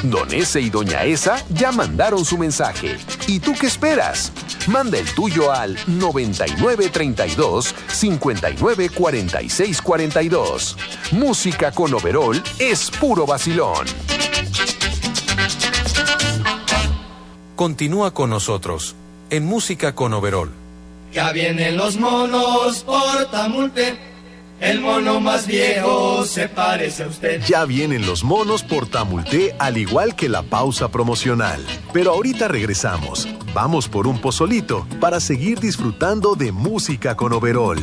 Don Ese y Doña Esa ya mandaron su mensaje. ¿Y tú qué esperas? Manda el tuyo al 9932-594642. Música con overol es puro vacilón. Continúa con nosotros en Música con Overol. Ya vienen los monos portamulte, el mono más viejo se parece a usted. Ya vienen los monos portamulte, al igual que la pausa promocional. Pero ahorita regresamos. Vamos por un pozolito para seguir disfrutando de Música con Overol.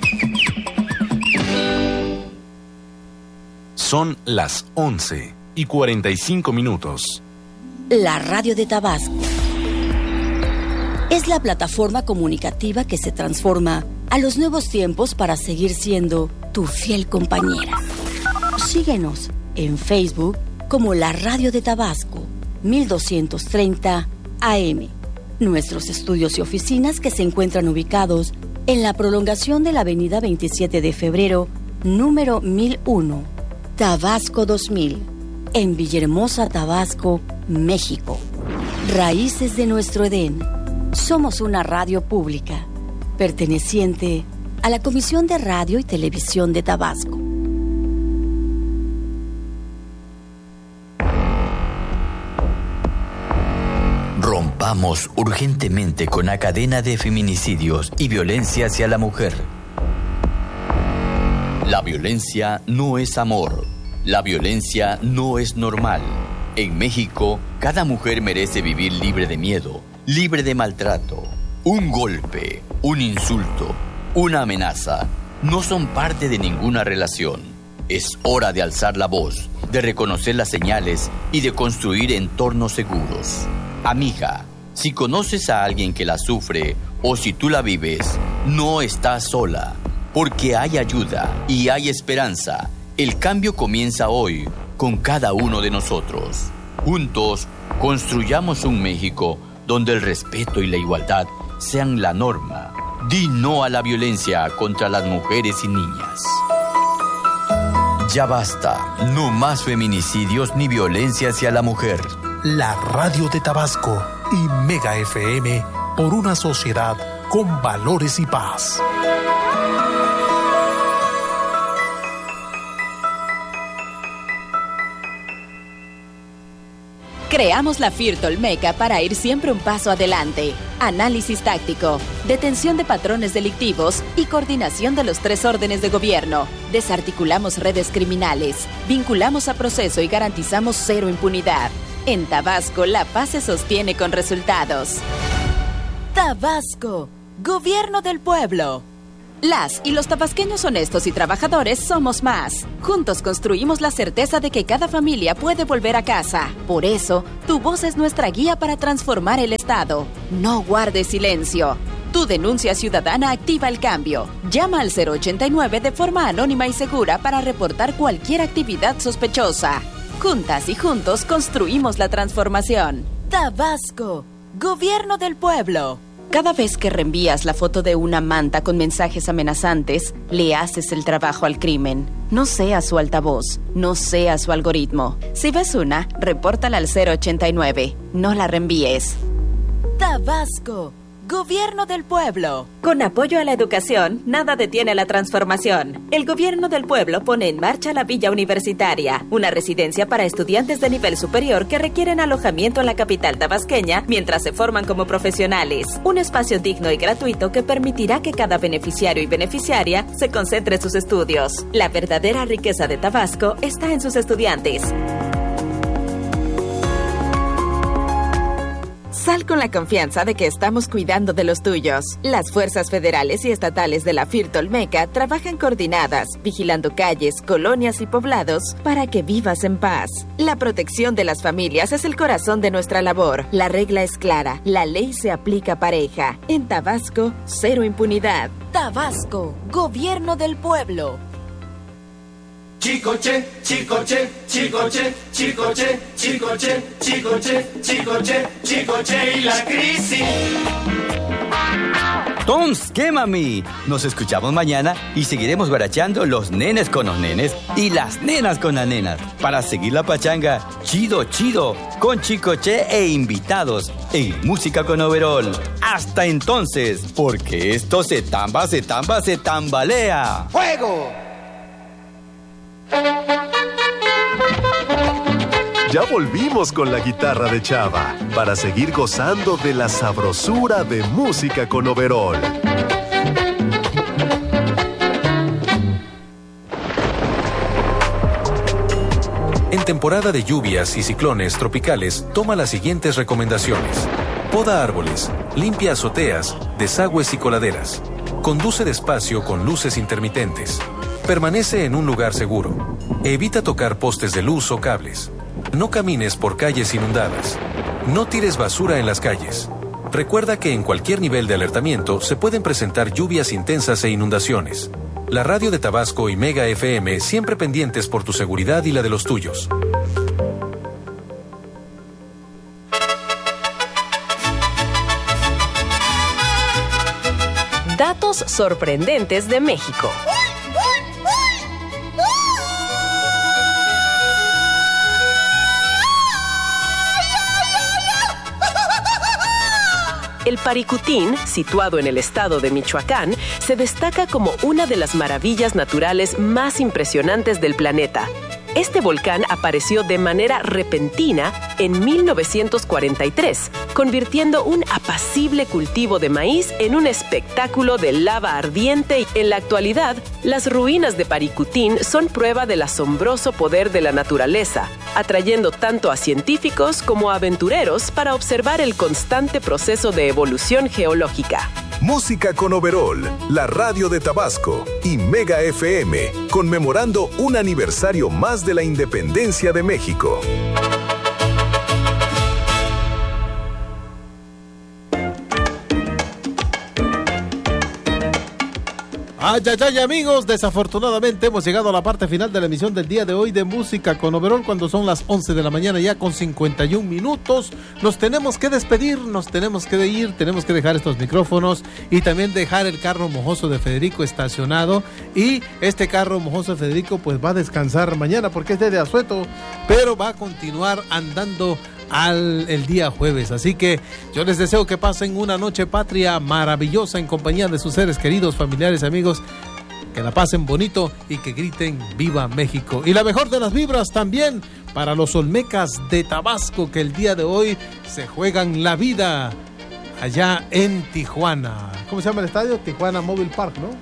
Son las 11:45. La Radio de Tabasco es la plataforma comunicativa que se transforma a los nuevos tiempos para seguir siendo tu fiel compañera. Síguenos en Facebook como La Radio de Tabasco, 1230 AM. Nuestros estudios y oficinas que se encuentran ubicados en la prolongación de la avenida 27 de febrero, número 1001, Tabasco 2000, en Villahermosa, Tabasco, México. Raíces de nuestro Edén. Somos una radio pública, perteneciente a la Comisión de Radio y Televisión de Tabasco. Rompamos urgentemente con la cadena de feminicidios y violencia hacia la mujer. La violencia no es amor. La violencia no es normal. En México, cada mujer merece vivir libre de miedo, libre de maltrato. Un golpe, un insulto, una amenaza no son parte de ninguna relación. Es hora de alzar la voz, de reconocer las señales y de construir entornos seguros. Amiga, si conoces a alguien que la sufre o si tú la vives, no estás sola, porque hay ayuda y hay esperanza. El cambio comienza hoy con cada uno de nosotros. Juntos, construyamos un México donde el respeto y la igualdad sean la norma. Di no a la violencia contra las mujeres y niñas. Ya basta, no más feminicidios ni violencia hacia la mujer. La Radio de Tabasco y Mega FM por una sociedad con valores y paz. Creamos la FIRT Olmeca para ir siempre un paso adelante. Análisis táctico, detención de patrones delictivos y coordinación de los 3 órdenes de gobierno. Desarticulamos redes criminales, vinculamos a proceso y garantizamos 0 impunidad. En Tabasco, la paz se sostiene con resultados. Tabasco, Gobierno del Pueblo. Las y los tabasqueños honestos y trabajadores somos más. Juntos construimos la certeza de que cada familia puede volver a casa. Por eso, tu voz es nuestra guía para transformar el Estado. No guardes silencio. Tu denuncia ciudadana activa el cambio. Llama al 089 de forma anónima y segura para reportar cualquier actividad sospechosa. Juntas y juntos construimos la transformación. Tabasco, Gobierno del Pueblo. Cada vez que reenvías la foto de una manta con mensajes amenazantes, le haces el trabajo al crimen. No seas su altavoz, no seas su algoritmo. Si ves una, repórtala al 089. No la reenvíes. Tabasco, Gobierno del Pueblo. Con apoyo a la educación, nada detiene la transformación. El Gobierno del Pueblo pone en marcha la Villa Universitaria, una residencia para estudiantes de nivel superior que requieren alojamiento en la capital tabasqueña mientras se forman como profesionales. Un espacio digno y gratuito que permitirá que cada beneficiario y beneficiaria se concentre en sus estudios. La verdadera riqueza de Tabasco está en sus estudiantes. Sal con la confianza de que estamos cuidando de los tuyos. Las fuerzas federales y estatales de la FIRT Olmeca trabajan coordinadas, vigilando calles, colonias y poblados para que vivas en paz. La protección de las familias es el corazón de nuestra labor. La regla es clara, la ley se aplica pareja. En Tabasco, 0 impunidad. Tabasco, Gobierno del Pueblo. Chicoche, chicoche, chicoche, chicoche, chicoche, chicoche, chicoche, chicoche y la crisis. Entonces, ¿qué, mami? Nos escuchamos mañana y seguiremos guaracheando los nenes con los nenes y las nenas con las nenas para seguir la pachanga chido, con Chicoche e invitados en Música con Overol. Hasta entonces, porque esto se tambalea. ¡Fuego! Ya volvimos con la guitarra de Chava para seguir gozando de la sabrosura de Música con Overol. En temporada de lluvias y ciclones tropicales, toma las siguientes recomendaciones. Poda árboles, limpia azoteas, desagües y coladeras. Conduce despacio con luces intermitentes. Permanece en un lugar seguro. Evita tocar postes de luz o cables. No camines por calles inundadas. No tires basura en las calles. Recuerda que en cualquier nivel de alertamiento se pueden presentar lluvias intensas e inundaciones. La radio de Tabasco y Mega FM siempre pendientes por tu seguridad y la de los tuyos. Datos sorprendentes de México. El Paricutín, situado en el estado de Michoacán, se destaca como una de las maravillas naturales más impresionantes del planeta. Este volcán apareció de manera repentina en 1943, convirtiendo un apacible cultivo de maíz en un espectáculo de lava ardiente. En la actualidad, las ruinas de Paricutín son prueba del asombroso poder de la naturaleza, atrayendo tanto a científicos como a aventureros para observar el constante proceso de evolución geológica. Música con Overol, la radio de Tabasco y Mega FM, conmemorando un aniversario más de la independencia de México. Ay, amigos, desafortunadamente hemos llegado a la parte final de la emisión del día de hoy de Música con Overol, cuando son las 11 de la mañana ya con 51 minutos. Nos tenemos que despedir, nos tenemos que ir, tenemos que dejar estos micrófonos y también dejar el carro mojoso de Federico estacionado. Y este carro mojoso de Federico pues va a descansar mañana porque es de asueto, pero va a continuar andando el día jueves. Así que yo les deseo que pasen una noche patria maravillosa en compañía de sus seres queridos, familiares, amigos, que la pasen bonito y que griten ¡Viva México! Y la mejor de las vibras también para los Olmecas de Tabasco, que el día de hoy se juegan la vida allá en Tijuana. ¿Cómo se llama el estadio? Tijuana Mobile Park, ¿no?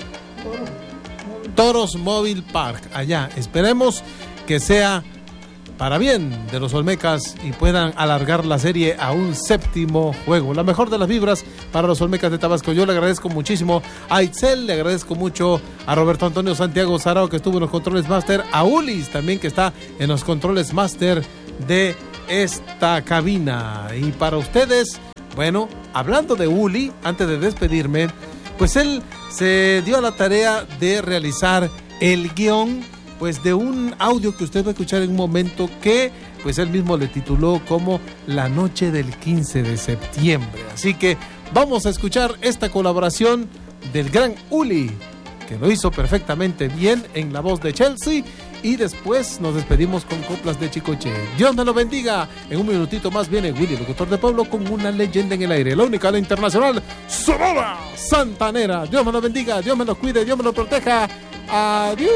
Toros Mobile Park, allá. Esperemos que sea para bien de los Olmecas y puedan alargar la serie a un séptimo juego. La mejor de las vibras para los Olmecas de Tabasco. Yo le agradezco muchísimo a Itzel, le agradezco mucho a Roberto Antonio Santiago Sarao, que estuvo en los controles máster, a Ulis también, que está en los controles máster de esta cabina. Y para ustedes, bueno, hablando de Uli, antes de despedirme, pues él se dio a la tarea de realizar el guión pues de un audio que usted va a escuchar en un momento, que pues él mismo le tituló como La Noche del 15 de septiembre. Así que vamos a escuchar esta colaboración del gran Uli, que lo hizo perfectamente bien en la voz de Chelsea, y después nos despedimos con coplas de Chicoche. Dios me lo bendiga. En un minutito más viene Willy, locutor de pueblo, con una leyenda en el aire, la única, la internacional, Sonora Santanera. Dios me lo bendiga, Dios me lo cuide, Dios me lo proteja. Adiós.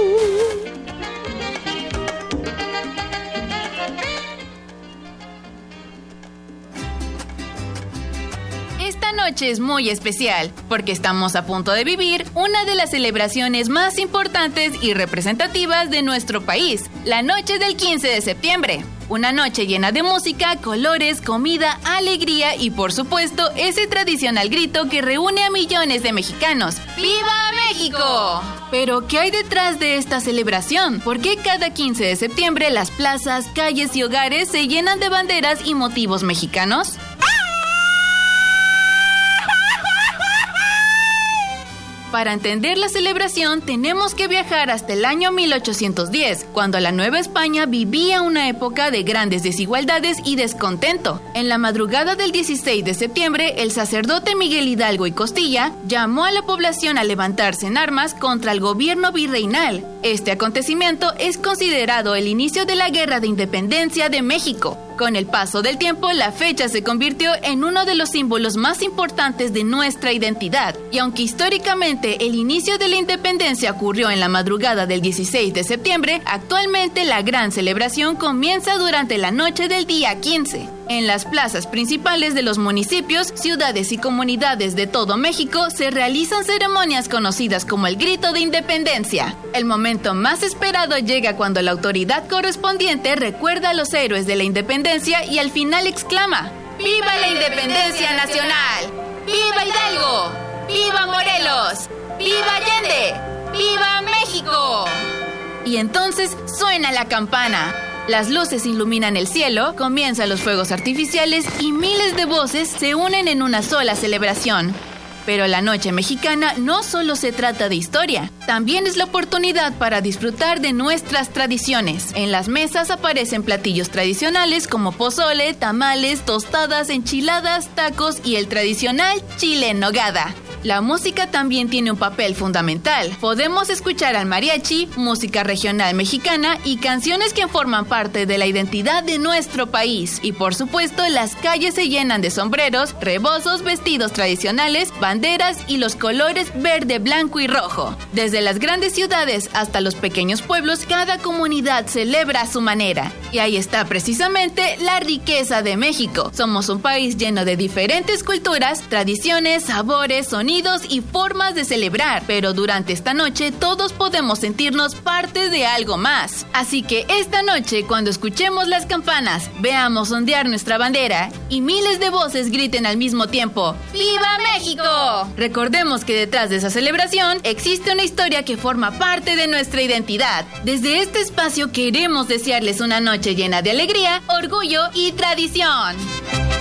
Esta noche es muy especial porque estamos a punto de vivir una de las celebraciones más importantes y representativas de nuestro país, la noche del 15 de septiembre. Una noche llena de música, colores, comida, alegría y, por supuesto, ese tradicional grito que reúne a millones de mexicanos. ¡Viva México! Pero, ¿qué hay detrás de esta celebración? ¿Por qué cada 15 de septiembre las plazas, calles y hogares se llenan de banderas y motivos mexicanos? Para entender la celebración tenemos que viajar hasta el año 1810, cuando la Nueva España vivía una época de grandes desigualdades y descontento. En la madrugada del 16 de septiembre, el sacerdote Miguel Hidalgo y Costilla llamó a la población a levantarse en armas contra el gobierno virreinal. Este acontecimiento es considerado el inicio de la Guerra de Independencia de México. Con el paso del tiempo, la fecha se convirtió en uno de los símbolos más importantes de nuestra identidad. Y aunque históricamente el inicio de la independencia ocurrió en la madrugada del 16 de septiembre, actualmente la gran celebración comienza durante la noche del día 15. En las plazas principales de los municipios, ciudades y comunidades de todo México se realizan ceremonias conocidas como el Grito de Independencia. El momento más esperado llega cuando la autoridad correspondiente recuerda a los héroes de la independencia y al final exclama: ¡Viva la Independencia Nacional! ¡Viva Hidalgo! ¡Viva Morelos! ¡Viva Allende! ¡Viva México! Y entonces suena la campana. Las luces iluminan el cielo, comienzan los fuegos artificiales y miles de voces se unen en una sola celebración. Pero la noche mexicana no solo se trata de historia, también es la oportunidad para disfrutar de nuestras tradiciones. En las mesas aparecen platillos tradicionales como pozole, tamales, tostadas, enchiladas, tacos y el tradicional chile en nogada. La música también tiene un papel fundamental. Podemos escuchar al mariachi, música regional mexicana y canciones que forman parte de la identidad de nuestro país. Y por supuesto, las calles se llenan de sombreros, rebozos, vestidos tradicionales, banderas y los colores verde, blanco y rojo. Desde las grandes ciudades hasta los pequeños pueblos, cada comunidad celebra a su manera. Y ahí está precisamente la riqueza de México. Somos un país lleno de diferentes culturas, tradiciones, sabores, sonidos y formas de celebrar, pero durante esta noche todos podemos sentirnos parte de algo más. Así que esta noche, cuando escuchemos las campanas, veamos ondear nuestra bandera y miles de voces griten al mismo tiempo: ¡Viva México! Recordemos que detrás de esa celebración existe una historia que forma parte de nuestra identidad. Desde este espacio queremos desearles una noche llena de alegría, orgullo y tradición.